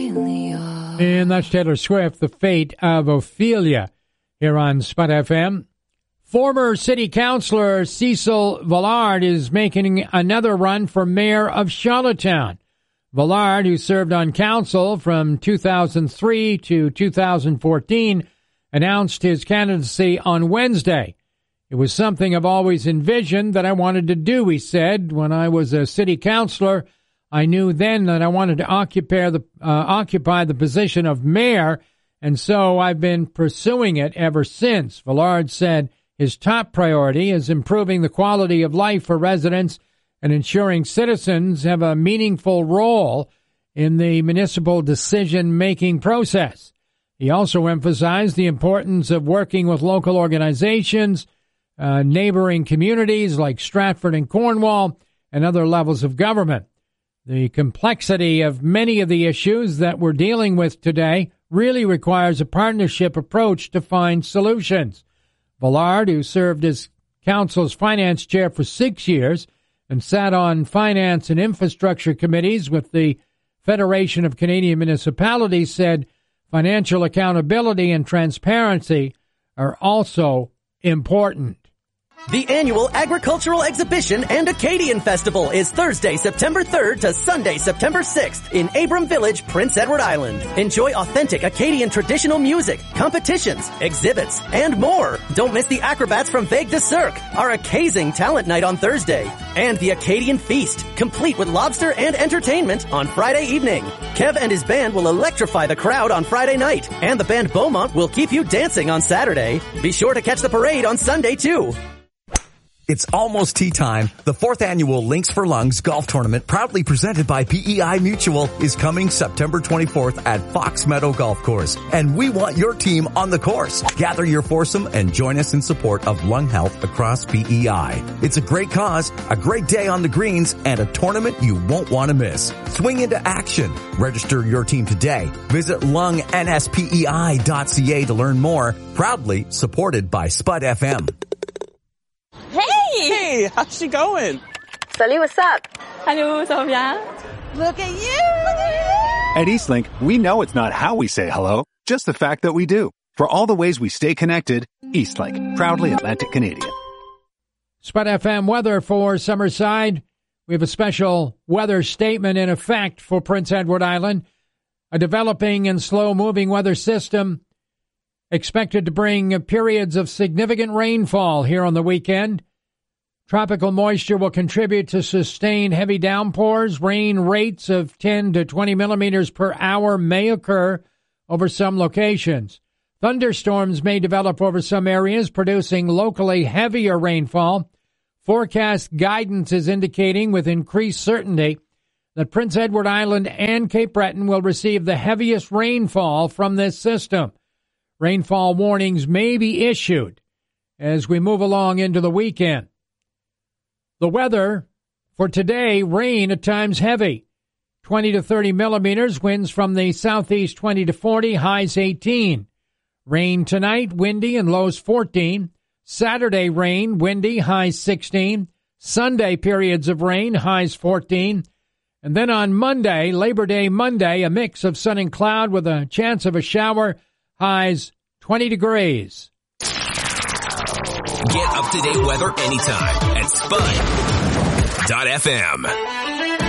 And that's Taylor Swift, The Fate of Ophelia, here on Spud FM. Former city councilor Cecil Villard is making another run for mayor of Charlottetown. Villard, who served on council from 2003 to 2014, announced his candidacy on Wednesday. It was something I've always envisioned that I wanted to do, he said. When I was a city councilor, I knew then that I wanted to occupy the position of mayor, and so I've been pursuing it ever since. Villard said his top priority is improving the quality of life for residents and ensuring citizens have a meaningful role in the municipal decision-making process. He also emphasized the importance of working with local organizations, neighboring communities like Stratford and Cornwall, and other levels of government. The complexity of many of the issues that we're dealing with today really requires a partnership approach to find solutions. Villard, who served as council's finance chair for 6 years and sat on finance and infrastructure committees with the Federation of Canadian Municipalities, said financial accountability and transparency are also important. The annual Agricultural Exhibition and Acadian Festival is Thursday, September 3rd to Sunday, September 6th in Abram Village, Prince Edward Island. Enjoy authentic Acadian traditional music, competitions, exhibits, and more. Don't miss the acrobats from Vague de Cirque, our Acazing talent night on Thursday, and the Acadian Feast, complete with lobster and entertainment on Friday evening. Kev and his band will electrify the crowd on Friday night, and the band Beaumont will keep you dancing on Saturday. Be sure to catch the parade on Sunday, too. It's almost tea time. The 4th annual Links for Lungs golf tournament, proudly presented by PEI Mutual, is coming September 24th at Fox Meadow Golf Course. And we want your team on the course. Gather your foursome and join us in support of lung health across PEI. It's a great cause, a great day on the greens, and a tournament you won't want to miss. Swing into action. Register your team today. Visit lungnspei.ca to learn more. Proudly supported by Spud FM. Hey, how's she going? Salut, what's up? Hello, ça va bien? Look at you! At Eastlink, we know it's not how we say hello, just the fact that we do. For all the ways we stay connected, Eastlink, proudly Atlantic Canadian. Spud FM weather for Summerside. We have a special weather statement in effect for Prince Edward Island. A developing and slow-moving weather system expected to bring periods of significant rainfall here on the weekend. Tropical moisture will contribute to sustained heavy downpours. Rain rates of 10 to 20 millimeters per hour may occur over some locations. Thunderstorms may develop over some areas, producing locally heavier rainfall. Forecast guidance is indicating with increased certainty that Prince Edward Island and Cape Breton will receive the heaviest rainfall from this system. Rainfall warnings may be issued as we move along into the weekend. The weather for today, rain at times heavy, 20 to 30 millimeters, winds from the southeast 20 to 40, highs 18. Rain tonight, windy and lows 14. Saturday rain, windy, highs 16. Sunday periods of rain, highs 14. And then on Monday, Labor Day Monday, a mix of sun and cloud with a chance of a shower, highs 20 degrees. Get up-to-date weather anytime at Spud.fm.